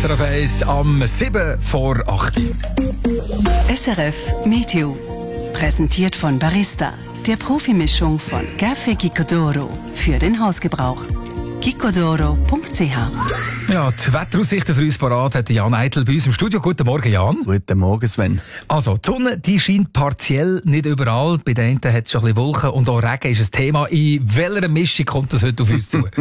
SRF 1 am 7 vor 8. SRF Meteo. Präsentiert von Barista, der Profimischung von Café Gicodoro für den Hausgebrauch. gicodoro.ch. Ja, die Wetteraussichten für uns parat hat Jan Eitel bei uns im Studio. Guten Morgen, Jan. Guten Morgen, Sven. Also, die Sonne, die scheint partiell nicht überall. Bei den einen hat es schon ein bisschen Wolken und auch Regen ist ein Thema. In welcher Mischung kommt das heute auf uns zu?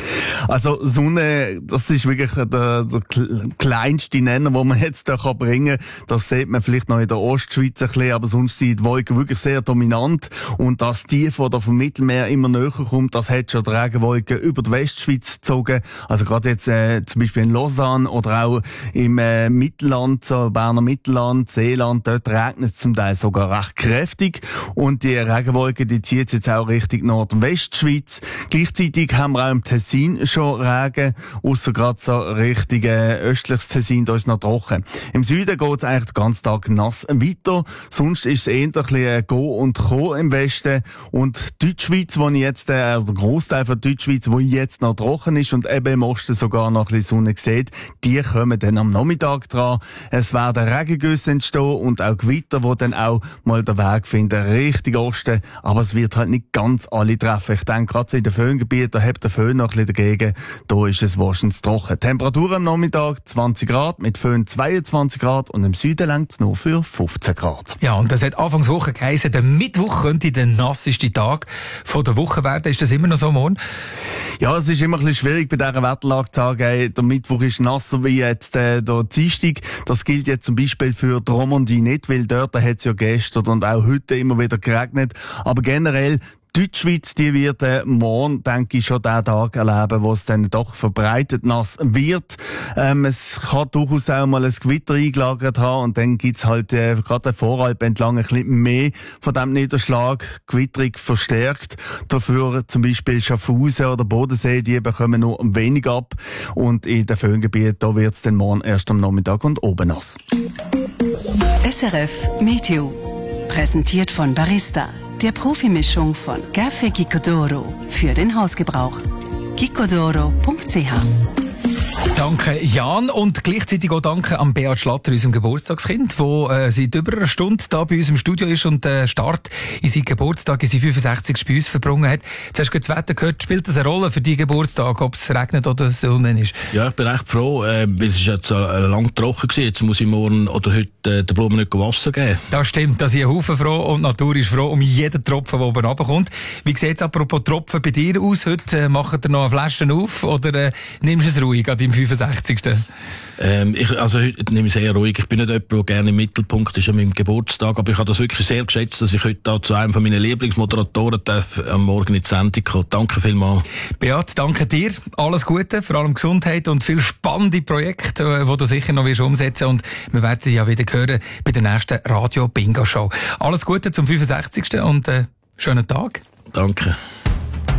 Also, Sonne, das ist wirklich der kleinste Nenner, den man jetzt da bringen kann. Das sieht man vielleicht noch in der Ostschweiz ein bisschen, aber sonst sind die Wolken wirklich sehr dominant. Und das Tief, das da vom Mittelmeer immer näher kommt, das hat schon die Regenwolken über die Westschweiz gezogen. Also gerade jetzt zum Beispiel in Lausanne oder auch im Mittelland, so Berner Mittelland, Seeland, dort regnet es zum Teil sogar recht kräftig. Und die Regenwolke, die zieht jetzt auch Richtung Nordwestschweiz. Gleichzeitig haben wir auch im Tessin schon Regen, ausser gerade so Richtung östliches Tessin, da ist es noch trocken. Im Süden geht es eigentlich den ganzen Tag nass weiter. Sonst ist es eher ein bisschen Go und Co im Westen. Und Deutschschweiz, wo ich jetzt, also der Großteil von Deutschschweiz, wo jetzt noch trocken ist und eben im Osten sogar noch ein bisschen Sonne sieht, die kommen dann am Nachmittag dran. Es werden Regengüsse entstehen und auch Gewitter, die dann auch mal den Weg finden Richtung Osten. Aber es wird halt nicht ganz alle treffen. Ich denke, gerade so in den Föhngebieten, da hat der Föhn noch ein bisschen dagegen. Da ist es wahrscheinlich trocken. Temperatur am Nachmittag 20 Grad, mit Föhn 22 Grad und im Süden längt es nur für 15 Grad. Ja, und das hat Anfangswoche geheißen, der Mittwoch könnte der nasseste Tag von der Woche werden. Ist das immer noch so, morgen? Ja, es ist immer ein bisschen schwierig bei dieser Wetterlage zu sagen, der Mittwoch ist nasser wie jetzt der Dienstag. Das gilt jetzt zum Beispiel für die Romandie nicht, weil dort hat es ja gestern und auch heute immer wieder geregnet. Aber generell, die Deutschschweiz, die wird morgen, denke ich, schon den Tag erleben, wo es dann doch verbreitet nass wird. Es kann durchaus auch mal ein Gewitter eingelagert haben und dann gibt's halt gerade den Voralp entlang ein bisschen mehr von dem Niederschlag, gewitterig verstärkt. Dafür zum Beispiel Schaffhausen oder Bodensee, die bekommen nur ein wenig ab. Und in den Föhngebieten, da wird's dann morgen erst am Nachmittag und oben nass. SRF Meteo. Präsentiert von Barista, der Profimischung von Café Gicodoro für den Hausgebrauch. gicodoro.ch. Danke, Jan. Und gleichzeitig auch danke an Beat Schlatter, unserem Geburtstagskind, der seit über einer Stunde da bei uns im Studio ist und den Start in seinen Geburtstag, in seinen 65. bei uns verbrungen hat. Jetzt hast du das Wetter gehört. Spielt das eine Rolle für deinen Geburtstag, ob es regnet oder Sonne ist? Ja, ich bin echt froh, weil es ist jetzt lang trocken gewesen. Jetzt muss ich morgen oder heute den Blumen nicht Wasser geben. Das stimmt. Da sind Haufen froh und die Natur ist froh um jeden Tropfen, der oben runterkommt. Wie sieht es apropos Tropfen bei dir aus? Heute macht ihr noch eine Flasche auf oder nimmst du es ruhig an deinem 65. Heute nehme ich es eher ruhig. Ich bin nicht jemand, der gerne im Mittelpunkt ist an meinem Geburtstag, aber ich habe das wirklich sehr geschätzt, dass ich heute da zu einem von meinen Lieblingsmoderatoren darf, am Morgen in die Sendung kommen. Danke vielmals. Beat, danke dir. Alles Gute, vor allem Gesundheit und viel spannende Projekte, die du sicher noch umsetzen wirst. Und wir werden dich ja wieder hören bei der nächsten Radio-Bingo-Show. Alles Gute zum 65. und schönen Tag. Danke.